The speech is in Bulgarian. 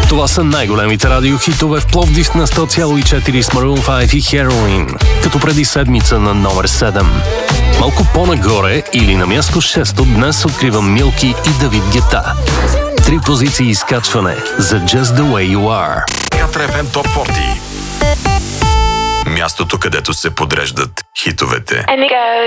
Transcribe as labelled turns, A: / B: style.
A: Това са най-големите радиохитове в Пловдив на 100,4 с Maroon 5 и Heroin, като преди седмица на номер 7. Малко по-нагоре или на място 6 днес откривам Милки и Давид Гета. 3 позиции изкачване за Just the Way You Are.
B: Катар FM Top 40. Мястото, където се подреждат хитовете.